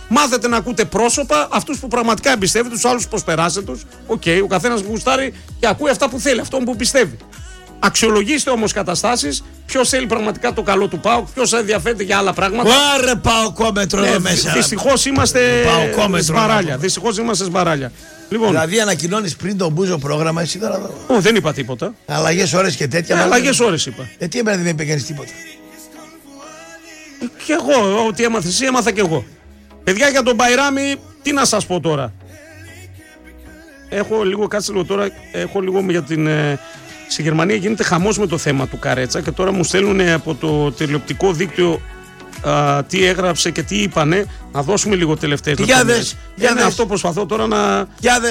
Μάθετε να ακούτε πρόσωπα, αυτούς που πραγματικά εμπιστεύετε, τους άλλους προσπεράστε τους. Οκ, ο καθένας που γουστάρει και ακούει αυτά που θέλει, αυτό που πιστεύει. Αξιολογήστε όμως καταστάσεις, ποιος θέλει πραγματικά το καλό του ΠΑΟΚ, ποιος ενδιαφέρεται για άλλα πράγματα. Άρε παοκόμετρο εδώ μέσα. Δυστυχώς είμαστε σμπαράλια. Λοιπόν, δηλαδή ανακοινώνεις πριν τον Μπούζο πρόγραμμα, εσύ τώρα εδώ. Δεν είπα τίποτα. Αλλαγές ώρες και τέτοια. Αλλαγές ώρες είπα. Τι εμένα δεν με είπε κανείς τίποτα. Και εγώ, ό,τι έμαθες εσύ, έμαθα και εγώ. Παιδιά, για τον Μπαϊράμι, τι να σας πω τώρα. Έχω λίγο για την... Στη Γερμανία γίνεται χαμός με το θέμα του Καρέτσα και τώρα μου στέλνουν από το τηλεοπτικό δίκτυο τι έγραψε και τι είπανε. Να δώσουμε λίγο τελευταίες λεπτομέρειες. Είναι αυτό προσπαθώ τώρα να...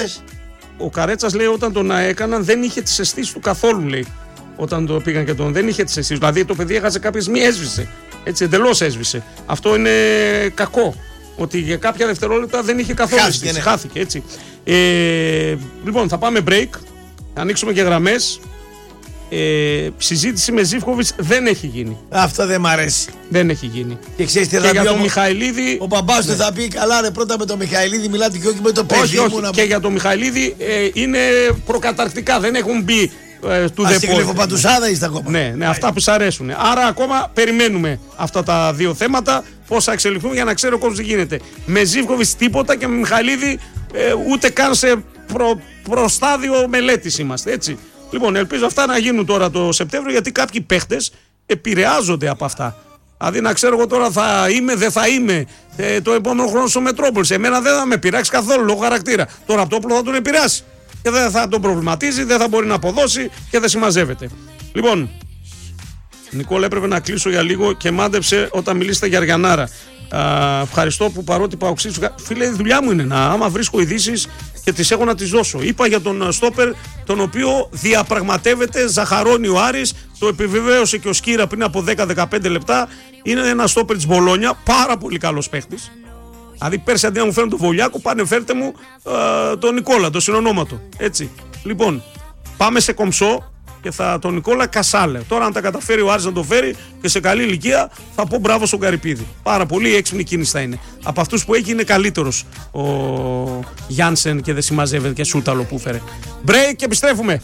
Ο Καρέτσας λέει όταν τον έκαναν δεν είχε τις αισθήσεις του καθόλου, λέει. Όταν το πήγαν και δεν είχε τις αισθήσεις. Δηλαδή το παιδί έχασε κάποια στιγμή, έσβησε. Έτσι εντελώς έσβησε. Αυτό είναι κακό. Ότι για κάποια δευτερόλεπτα δεν είχε καθόλου αισθήσεις. Χάθηκε, έτσι. Λοιπόν, θα πάμε break. Ανοίξουμε και γραμμές. Συζήτηση με Ζίβκοβιτς δεν έχει γίνει. Αυτό δεν μ' αρέσει. Δεν έχει γίνει. Και ξέρεις τι θα πει για τον Μιχαηλίδη. Ο μπαμπάς του θα πει καλά, ρε, πρώτα με τον Μιχαηλίδη μιλάτε και όχι με το παιδί μου. Και για τον Μιχαηλίδη είναι προκαταρκτικά. Δεν έχουν μπει του ΔΕΠΟ. Στην κλειφοπαντουσάδα είστε ακόμα. Ναι, αυτά που σ' αρέσουν. Άρα ακόμα περιμένουμε αυτά τα δύο θέματα. Πώς θα εξελιχθούν για να ξέρει ο κόσμος τι γίνεται. Με Ζίβκοβιτς τίποτα και με Μιχαηλίδη ούτε καν σε προστάδιο μελέτης είμαστε. Έτσι. Λοιπόν, ελπίζω αυτά να γίνουν τώρα το Σεπτέμβριο, γιατί κάποιοι παίχτες επηρεάζονται από αυτά. Δηλαδή να ξέρω εγώ τώρα θα είμαι, δεν θα είμαι το επόμενο χρόνο στο Μετρόπολης. Εμένα δεν θα με πειράξει καθόλου λόγω χαρακτήρα. Το ραπτόπουλο θα τον επηρεάσει και δεν θα τον προβληματίζει, δεν θα μπορεί να αποδώσει και δεν συμμαζεύεται. Λοιπόν, Νικόλα, έπρεπε να κλείσω για λίγο και μάντεψε όταν μιλήσετε για Αριανάρα. Ευχαριστώ που παρότι παοξής, φίλε, η δουλειά μου είναι άμα βρίσκω ειδήσεις και τις έχω να τις δώσω. Είπα για τον στόπερ, τον οποίο διαπραγματεύεται, ζαχαρώνει ο Άρης, το επιβεβαίωσε και ο Σκύρα πριν από 10-15 λεπτά. Είναι ένα στόπερ της Μπολόνια, πάρα πολύ καλός παίχτης. Δηλαδή πέρσι αντί να μου φέρουν τον Βολιάκο, πάνε φέρτε μου τον Νικόλα, το συνονόματο. Έτσι. Λοιπόν, πάμε σε κομψό και τον Νικόλα Κασάλε. Τώρα, αν τα καταφέρει ο Άρης να το φέρει και σε καλή ηλικία, θα πω μπράβο στον Καρυπίδη. Πάρα πολύ έξυπνη κίνηση θα είναι. Από αυτούς που έχει είναι καλύτερος ο Γιάνσεν και δεν συμμαζεύεται και Σούταλο που φέρε. Break και επιστρέφουμε.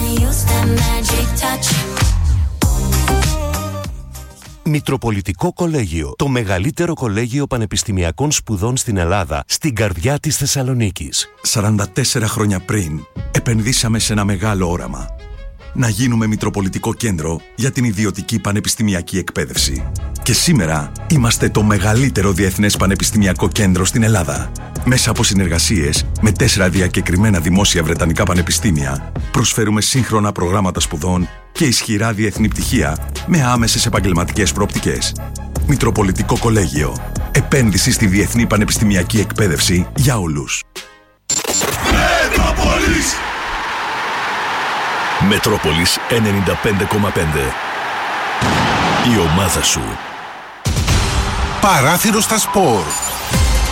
Μητροπολιτικό Κολέγιο, το μεγαλύτερο κολέγιο πανεπιστημιακών σπουδών στην Ελλάδα, στην καρδιά της Θεσσαλονίκης. 44 χρόνια πριν, επενδύσαμε σε ένα μεγάλο όραμα. Να γίνουμε Μητροπολιτικό Κέντρο για την ιδιωτική πανεπιστημιακή εκπαίδευση. Και σήμερα είμαστε το μεγαλύτερο διεθνές πανεπιστημιακό κέντρο στην Ελλάδα. Μέσα από συνεργασίες με 4 διακεκριμένα δημόσια βρετανικά πανεπιστήμια, προσφέρουμε σύγχρονα προγράμματα σπουδών και ισχυρά διεθνή πτυχία με άμεσες επαγγελματικές προοπτικές. Μητροπολιτικό Κολέγιο. Επένδυση στη διεθνή πανεπιστημιακή εκπαίδευση για όλους. Μετρόπολης 95,5. Η ομάδα σου. Παράθυρο στα σπορ.